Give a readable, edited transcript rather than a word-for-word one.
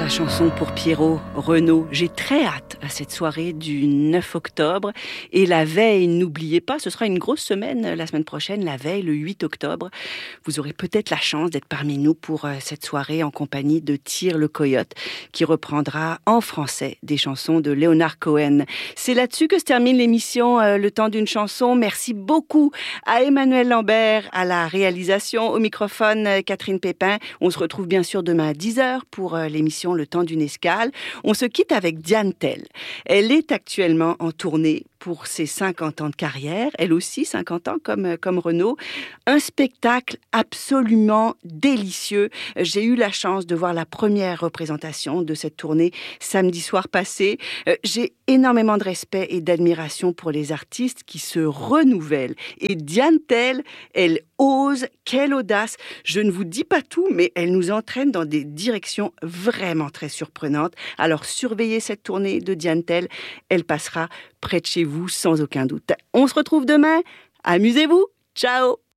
La chanson pour Pierrot, Renaud. J'ai très hâte à cette soirée du 9 octobre. Et la veille, n'oubliez pas, ce sera une grosse semaine la semaine prochaine, la veille, le 8 octobre. Vous aurez peut-être la chance d'être parmi nous pour cette soirée en compagnie de Tyr le Coyote, qui reprendra en français des chansons de Leonard Cohen. C'est là-dessus que se termine l'émission Le temps d'une chanson. Merci beaucoup à Emmanuel Lambert, à la réalisation, au microphone Catherine Pépin. On se retrouve bien sûr demain à 10h pour l'émission Le temps d'une escale. On se quitte avec Diane Tell. Elle est actuellement en tournée pour ses 50 ans de carrière, elle aussi 50 ans comme Renaud. Un spectacle absolument délicieux. J'ai eu la chance de voir la première représentation de cette tournée samedi soir passé. J'ai énormément de respect et d'admiration pour les artistes qui se renouvellent. Et Diane Tell, elle ose, quelle audace. Je ne vous dis pas tout, mais elle nous entraîne dans des directions vraiment très surprenantes. Alors surveillez cette tournée de Diane Tell, elle passera près de chez vous sans aucun doute. On se retrouve demain, amusez-vous, ciao.